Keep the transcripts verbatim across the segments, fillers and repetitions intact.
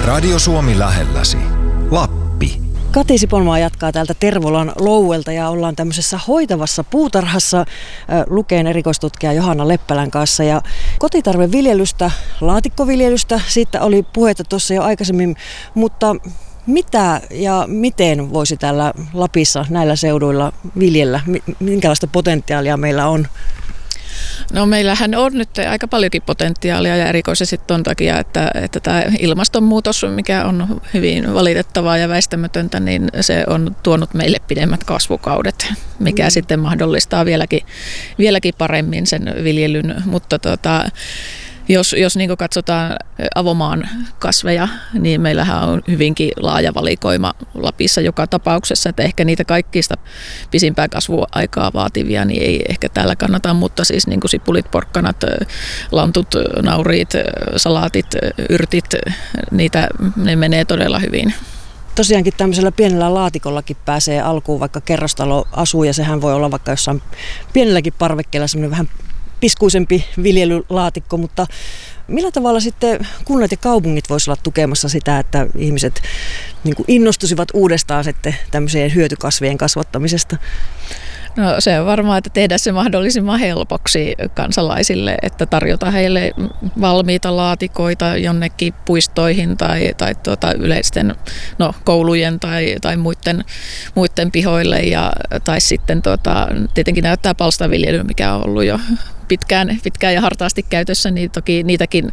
Radio Suomi lähelläsi. Lappi. Kati Siponmaa jatkaa täältä Tervolan louelta ja ollaan tämmöisessä hoitavassa puutarhassa äh, Luken erikoistutkija Johanna Leppälän kanssa. Ja kotitarveviljelystä, laatikkoviljelystä, siitä oli puhetta tuossa jo aikaisemmin, mutta mitä ja miten voisi täällä Lapissa näillä seuduilla viljellä? Minkälaista potentiaalia meillä on? No meillähän on nyt aika paljonkin potentiaalia ja erikoisesti ton takia, että, että tämä ilmastonmuutos, mikä on hyvin valitettavaa ja väistämätöntä, niin se on tuonut meille pidemmät kasvukaudet, mikä mm. sitten mahdollistaa vieläkin, vieläkin paremmin sen viljelyn, mutta tota, Jos, jos niin katsotaan avomaan kasveja, niin meillähän on hyvinkin laaja valikoima Lapissa joka tapauksessa, että ehkä niitä kaikista pisimpää kasvuaikaa vaativia niin ei ehkä täällä kannata, mutta siis niin kuin sipulit, porkkanat, lantut, nauriit, salaatit, yrtit, niitä, ne menee todella hyvin. Tosiaankin tämmöisellä pienellä laatikollakin pääsee alkuun, vaikka kerrostalo asuu, ja sehän voi olla vaikka jossain pienelläkin parvekkeella semmoinen vähän piskuisempi viljelylaatikko, mutta millä tavalla sitten kunnat ja kaupungit voisivat olla tukemassa sitä, että ihmiset niin kuin innostuisivat uudestaan sitten tämmöiseen hyötykasvien kasvattamisesta? No se on varmaan, että tehdä se mahdollisimman helpoksi kansalaisille, että tarjota heille valmiita laatikoita jonnekin puistoihin tai, tai tuota yleisten no, koulujen tai, tai muiden, muiden pihoille ja, tai sitten tuota, tietenkin näyttää palstaviljely, mikä on ollut jo pitkään, pitkään ja hartaasti käytössä, niin toki niitäkin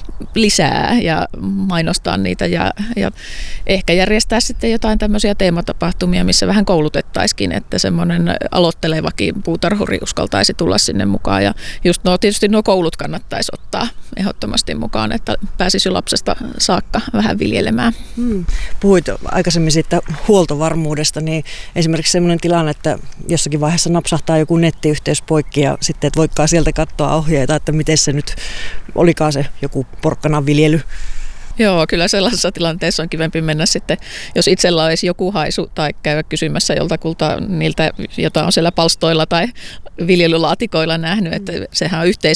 lisää ja mainostaa niitä ja, ja ehkä järjestää sitten jotain tämmöisiä teematapahtumia, missä vähän koulutettaisikin, että semmoinen aloittelevakin puutarhuri uskaltaisi tulla sinne mukaan ja just no, tietysti nuo koulut kannattaisi ottaa ehdottomasti mukaan, että pääsisi lapsesta saakka vähän viljelemään. Hmm. Puhuit aikaisemmin siitä huoltovarmuudesta, niin esimerkiksi semmoinen tilanne, että jossakin vaiheessa napsahtaa joku nettiyhteys poikki ja sitten et voikaan sieltä katsoa ohjeita, että miten se nyt olikaan se joku porkkanan viljely. Joo, kyllä sellaisessa tilanteessa on kivempi mennä sitten, jos itsellä olisi joku haisu tai käydä kysymässä joltakulta niiltä, jota on siellä palstoilla tai viljelylaatikoilla nähnyt, että sehän on